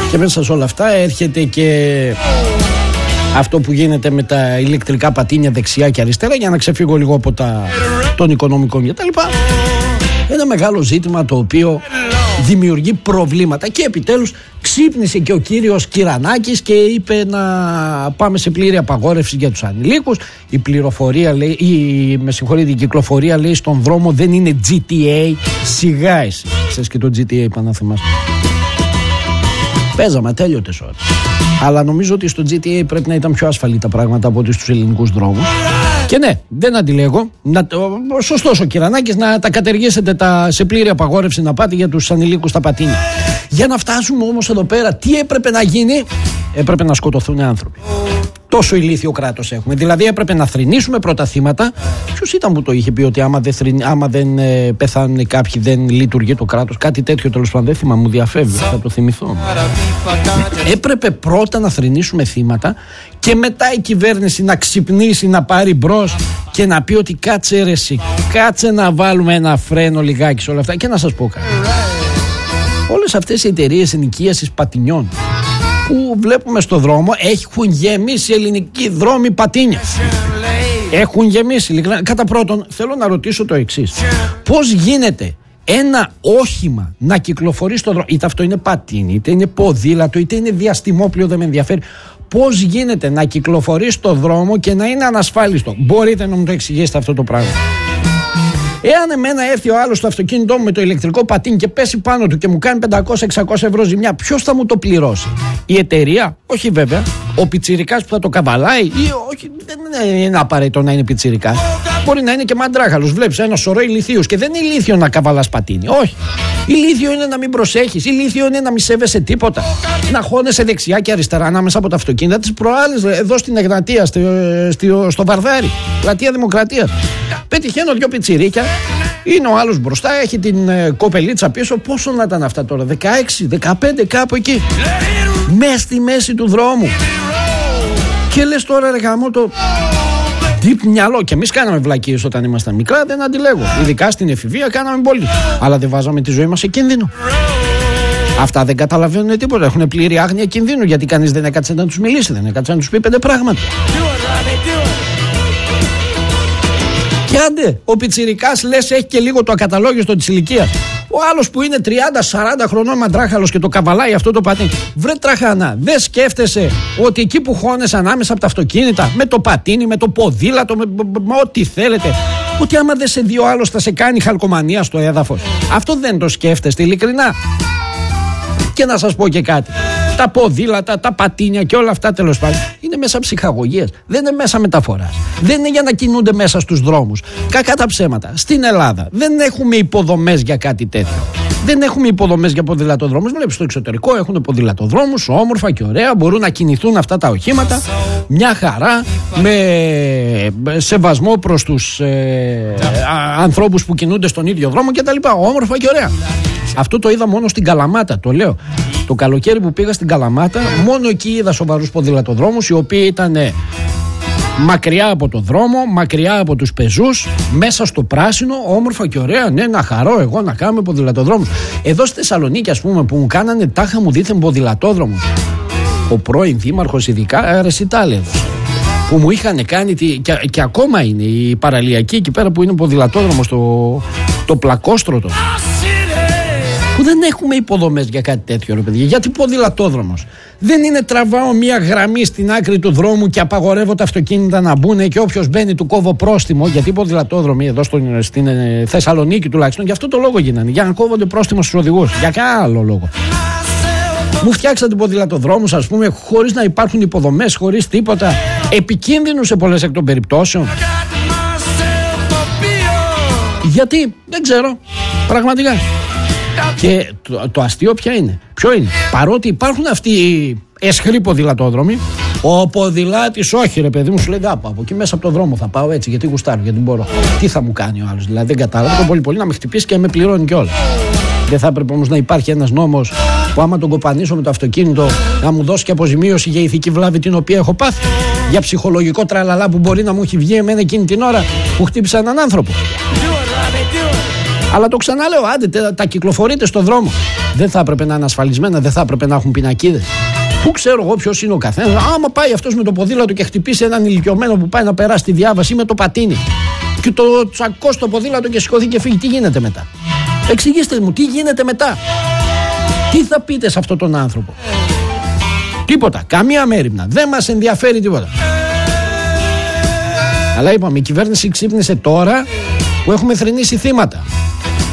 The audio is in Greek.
Και μέσα σε όλα αυτά έρχεται και αυτό που γίνεται με τα ηλεκτρικά πατίνια δεξιά και αριστερά, για να ξεφύγω λίγο από των οικονομικών κτλ. Ένα μεγάλο ζήτημα το οποίο δημιουργεί προβλήματα και επιτέλους ξύπνησε και ο κύριος Κυρανάκης και είπε να πάμε σε πλήρη απαγόρευση για τους ανηλίκους. Η πληροφορία λέει, η κυκλοφορία λέει στον δρόμο δεν είναι GTA. Σιγά εσύ. Ξέρεις και το GTA είπα να θυμάσαι. Παίζαμε τέλειωτες ώρες. Αλλά νομίζω ότι στο GTA πρέπει να ήταν πιο ασφαλή τα πράγματα από ότι στους ελληνικούς δρόμους. Και ναι, δεν αντιλέγω. Σωστός ο Κυρανάκης να τα κατεργήσετε σε πλήρη απαγόρευση να πάτε για τους ανηλίκους στα πατίνια. Για να φτάσουμε όμως εδώ πέρα, τι έπρεπε να γίνει? Έπρεπε να σκοτωθούν άνθρωποι. Τόσο ηλίθιο κράτος έχουμε. Δηλαδή έπρεπε να θρηνήσουμε πρώτα θύματα. Ποιος ήταν που το είχε πει ότι άμα δεν πεθάνουν κάποιοι δεν λειτουργεί το κράτος? Κάτι τέτοιο τέλος πάντων, δεν θυμάμαι, μου διαφεύγει, θα το θυμηθώ. Έπρεπε πρώτα να θρηνήσουμε θύματα και μετά η κυβέρνηση να ξυπνήσει, να πάρει μπρος και να πει ότι κάτσε ρε εσύ, κάτσε να βάλουμε ένα φρένο λιγάκι σε όλα αυτά. Και να σας πω κάτι. Όλες αυτές οι εταιρείες ενοικίασης πατινιών που βλέπουμε στο δρόμο έχουν γεμίσει ελληνικοί δρόμοι πατίνια. Έχουν γεμίσει. Κατά πρώτον, θέλω να ρωτήσω το εξής. Πώς γίνεται ένα όχημα να κυκλοφορεί στο δρόμο, είτε αυτό είναι πατίνι, είτε είναι ποδήλατο, είτε είναι διαστημόπλιο, δεν με ενδιαφέρει. Πώς γίνεται να κυκλοφορεί στο δρόμο και να είναι ανασφάλιστο? Μπορείτε να μου το εξηγήσετε αυτό το πράγμα? Εάν εμένα έρθει ο άλλος στο αυτοκίνητό μου με το ηλεκτρικό πατίνι και πέσει πάνω του και μου κάνει 500-600 ευρώ ζημιά, ποιος θα μου το πληρώσει? Η εταιρεία? Όχι βέβαια. Ο πιτσιρικάς που θα το καβαλάει? Ή όχι, δεν είναι απαραίτητο να είναι πιτσιρικάς. Μπορεί να είναι και μαντράχαλος. Βλέπεις ένα σωρό ηλιθίους και δεν είναι ηλίθιο να καβαλάς πατίνι. Όχι. Ηλίθιο είναι να μην προσέχεις. Ηλίθιο είναι να μη σέβεσαι τίποτα. Να χώνεσαι δεξιά και αριστερά ανάμεσα από τα αυτοκίνητα. Τις προάλλες εδώ στην Εγνατία, στο Βαρδάρι, πλατεία Δημοκρατίας. Πετυχαίνω δυο πιτσιρίκια. Είναι ο άλλος μπροστά, έχει την κοπελίτσα πίσω. Πόσο να ήταν αυτά τώρα? 16-15 κάπου εκεί. Μες στη μέση του δρόμου. Και λες τώρα ρε γάμο το... Τι μυαλό. Και εμείς κάναμε βλακίες όταν ήμασταν μικρά, δεν αντιλέγω. Ειδικά στην εφηβεία κάναμε πολύ. Αλλά δεν βάζαμε τη ζωή μας σε κίνδυνο. Αυτά δεν καταλαβαίνουν τίποτα. Έχουν πλήρη άγνοια κινδύνου, γιατί κανείς δεν έκατσε να τους μιλήσει, δεν έκατσε να τους πει 5 πράγματα. Και άντε, ο πιτσιρικάς λες έχει και λίγο το ακαταλόγιστο της ηλικίας. Ο άλλος που είναι 30-40 χρονών μαντράχαλος και το καβαλάει αυτό το πατίνι. Βρε τραχανά, δεν σκέφτεσαι ότι εκεί που χώνεσαι ανάμεσα από τα αυτοκίνητα, με το πατίνι, με το ποδήλατο, με ό,τι θέλετε, ότι άμα δεν σε δει ο άλλος θα σε κάνει χαλκομανία στο έδαφος? Αυτό δεν το σκέφτεστε ειλικρινά? Και να σας πω και κάτι. Τα ποδήλατα, τα πατίνια και όλα αυτά τέλος πάντων είναι μέσα ψυχαγωγίας. Δεν είναι μέσα μεταφοράς. Δεν είναι για να κινούνται μέσα στους δρόμους. Κακά τα ψέματα. Στην Ελλάδα δεν έχουμε υποδομές για κάτι τέτοιο. Δεν έχουμε υποδομές για ποδηλατοδρόμους. Βλέπεις στο εξωτερικό έχουν ποδηλατοδρόμους, όμορφα και ωραία. Μπορούν να κινηθούν αυτά τα οχήματα. Μια χαρά. Με σεβασμό προς τους ανθρώπους που κινούνται στον ίδιο δρόμο κτλ. Όμορφα και ωραία. Αυτό το είδα μόνο στην Καλαμάτα, το λέω. Το καλοκαίρι που πήγα στην Καλαμάτα, μόνο εκεί είδα σοβαρούς ποδηλατοδρόμους, οι οποίοι ήταν μακριά από το δρόμο, μακριά από τους πεζούς, μέσα στο πράσινο, όμορφα και ωραία. Ναι, να χαρώ εγώ να κάνουμε ποδηλατοδρόμους. Εδώ στη Θεσσαλονίκη, ας πούμε, που μου κάνανε τάχα μου δήθεν ποδηλατόδρομους, ο πρώην δήμαρχος, ειδικά Ρεσιτάλ, που μου είχαν κάνει και ακόμα είναι η παραλιακή εκεί πέρα που είναι ποδηλατόδρομος, το Πλακόστρωτο. Που δεν έχουμε υποδομές για κάτι τέτοιο, ρε παιδιά. Γιατί ποδηλατόδρομος? Δεν είναι τραβάω μια γραμμή στην άκρη του δρόμου και απαγορεύω τα αυτοκίνητα να μπουν και όποιος μπαίνει του κόβω πρόστιμο. Γιατί οι ποδηλατόδρομοι εδώ στην Θεσσαλονίκη τουλάχιστον, γι' αυτό το λόγο γίνανε. Για να κόβονται πρόστιμο στους οδηγούς. Για κανένα άλλο λόγο. Μου φτιάξατε ποδηλατοδρόμους, ας πούμε, χωρίς να υπάρχουν υποδομές, χωρίς τίποτα. Επικίνδυνους σε πολλές εκ των περιπτώσεων. Γιατί? Δεν ξέρω. Πραγματικά. Και το αστείο ποιο είναι? Παρότι υπάρχουν αυτοί οι εσχροί ποδηλατόδρομοι, ο ποδηλάτης όχι ρε παιδί μου, σου λέει από εκεί μέσα από το δρόμο θα πάω έτσι γιατί γουστάρω, γιατί μπορώ. Τι θα μου κάνει ο άλλος? Δηλαδή δεν κατάλαβα, το πολύ να με χτυπήσει και με πληρώνει κιόλας. Δεν θα έπρεπε όμως να υπάρχει ένας νόμος που άμα τον κοπανίσω με το αυτοκίνητο να μου δώσει και αποζημίωση για ηθική βλάβη την οποία έχω πάθει? Για ψυχολογικό τραλαλά που μπορεί να μου έχει βγει εμένα εκείνη την ώρα που χτύπησα έναν άνθρωπο. Αλλά το ξαναλέω, άντε τα κυκλοφορείτε στο δρόμο. Δεν θα έπρεπε να είναι ασφαλισμένα, δεν θα έπρεπε να έχουν πινακίδες. Πού ξέρω εγώ ποιος είναι ο καθένας. Άμα πάει αυτός με το ποδήλατο και χτυπήσει έναν ηλικιωμένο που πάει να περάσει τη διάβαση με το πατίνι και το τσακώσει στο ποδήλατο και σηκωθεί και φύγει, τι γίνεται μετά? Εξηγήστε μου, τι γίνεται μετά? Τι θα πείτε σε αυτόν τον άνθρωπο? Τίποτα, καμία μέριμνα, δεν μας ενδιαφέρει τίποτα. Αλλά είπαμε, η κυβέρνηση ξύπνησε τώρα που έχουμε θρηνήσει θύματα.